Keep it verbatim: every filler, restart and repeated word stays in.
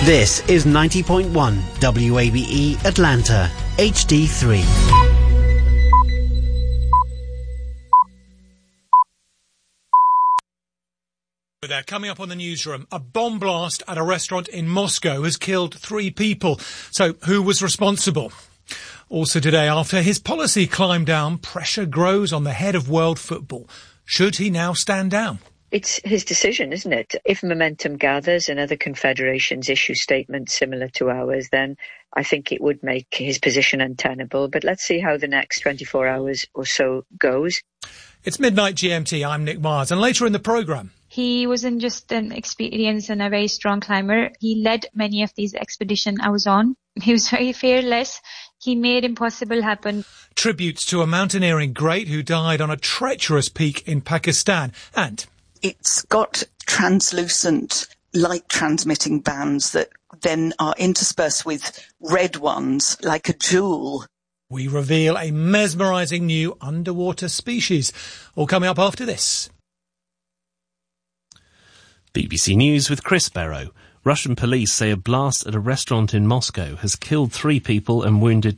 This is ninety point one W A B E Atlanta, H D three. There, coming up on the newsroom, a bomb blast at a restaurant in Moscow has killed three people. So who was responsible? Also today, after his policy climbed down, pressure grows on the head of world football. Should he now stand down? It's his decision, isn't it? If momentum gathers and other confederations issue statements similar to ours, then I think it would make his position untenable. But let's see how the next twenty-four hours or so goes. It's midnight G M T. I'm Nick Mars. And later in the programme, he wasn't just an experienced and a very strong climber. He led many of these expeditions I was on. He was very fearless. He made impossible happen. Tributes to a mountaineering great who died on a treacherous peak in Pakistan. And it's got translucent light-transmitting bands that then are interspersed with red ones, like a jewel. We reveal a mesmerising new underwater species. All coming up after this. B B C News with Chris Barrow. Russian police say a blast at a restaurant in Moscow has killed three people and wounded